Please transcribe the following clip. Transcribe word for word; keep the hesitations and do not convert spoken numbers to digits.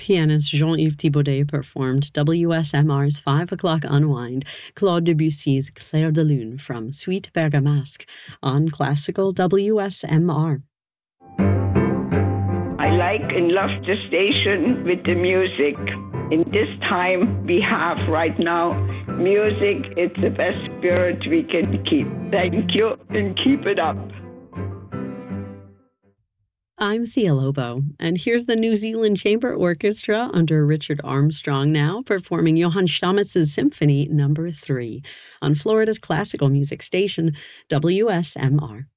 Pianist Jean-Yves Thibaudet performed W S M R's five o'clock Unwind, Claude Debussy's Clair de Lune from Suite Bergamasque on classical W S M R. I like and love the station with the music. In this time we have right now, music is the best spirit we can keep. Thank you and keep it up. I'm Thea Lobo, and here's the New Zealand Chamber Orchestra under Richard Armstrong now performing Johann Stammetz's Symphony Number three on Florida's classical music station, W S M R.